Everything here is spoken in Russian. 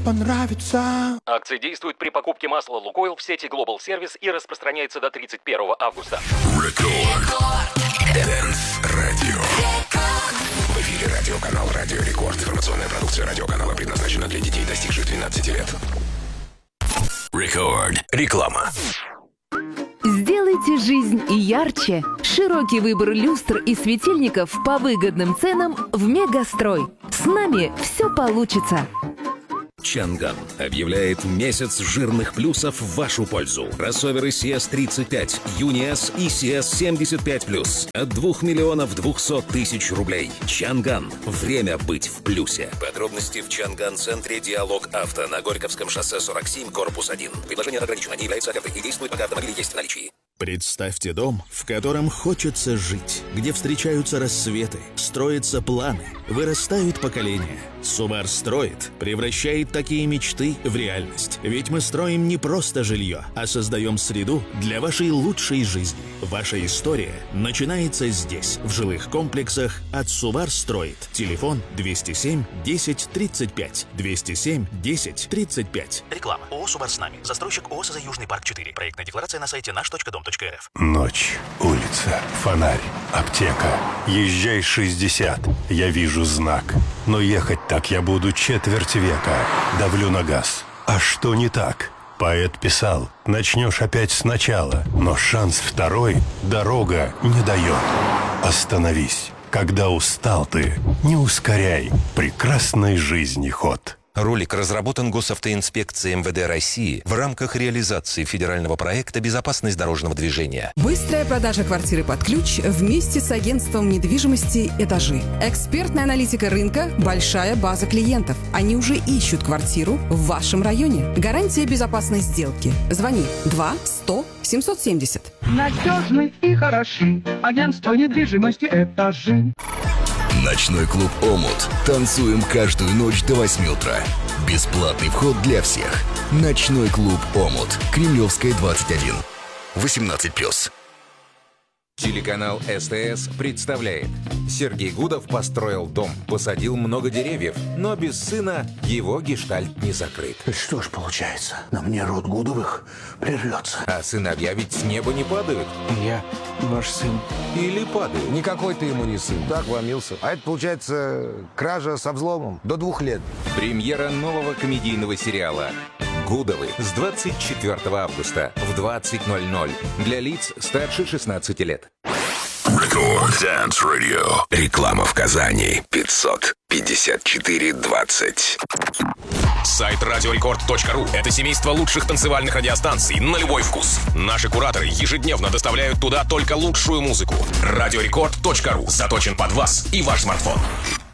понравится. Акция действует при покупке масла «Лукойл» в сети Global Service и распространяется до 31 августа. Dance Radio. В эфире радиоканал «Радио Рекорд». Информационная продукция радиоканала предназначена для детей, достигших 12 лет. Рекорд. Реклама. Сделайте жизнь ярче. Широкий выбор люстр и светильников по выгодным ценам в Мегастрой. С нами все получится. Чанган объявляет месяц жирных плюсов в вашу пользу. Кроссоверы CS35, Юниас и CS75+. От 2 миллионов 200 тысяч рублей. Чанган. Время быть в плюсе. Подробности в Чанган-центре «Диалог Авто» на Горьковском шоссе 47, корпус 1. Предложение ограничено, не является офертой и действует, пока автомобиль есть в наличии. Представьте дом, в котором хочется жить, где встречаются рассветы, строятся планы, вырастают поколения. Субар строит, превращает такие мечты в реальность. Ведь мы строим не просто жилье, а создаем среду для вашей лучшей жизни. Ваша история начинается здесь, в жилых комплексах от Субар строит. Телефон 207 10 35. 207 10 35. Реклама. ООО «Субар с нами». Застройщик ООО «СЗ Южный парк 4». Проектная декларация на сайте наш.дом.рф. Ночь, улица, фонарь, аптека. Езжай 60. Я вижу знак. Но ехать так я буду четверть века. Давлю на газ. А что не так? Поэт писал: начнешь опять сначала, но шанс второй дорога не дает. Остановись. Когда устал ты, не ускоряй прекрасной жизни ход. Ролик разработан Госавтоинспекцией МВД России в рамках реализации федерального проекта «Безопасность дорожного движения». Быстрая продажа квартиры под ключ вместе с агентством недвижимости «Этажи». Экспертная аналитика рынка, большая база клиентов. Они уже ищут квартиру в вашем районе. Гарантия безопасной сделки. Звони 2-100-770. Надежный и хороший. Агентство недвижимости «Этажи». Ночной клуб «Омут». Танцуем каждую ночь до 8 утра. Бесплатный вход для всех. Ночной клуб «Омут». Кремлевская, 21. 18+. Телеканал СТС представляет. Сергей Гудов построил дом, посадил много деревьев, но без сына его гештальт не закрыт. Что ж получается, на мне род Гудовых прервется. А сыновья ведь с неба не падают. Я ваш сын. Или падают. Никакой ты ему не сын. Так вломился. А это получается кража со взломом до 2 лет. Премьера нового комедийного сериала «Гудовы» с 24 августа в 20:00 для лиц старше 16 лет. Рекорд Dance Radio. Реклама в Казани. 554-20. Сайт радиорекорд.ру – это семейство лучших танцевальных радиостанций на любой вкус. Наши кураторы ежедневно доставляют туда только лучшую музыку. Радиорекорд.ру заточен под вас и ваш смартфон.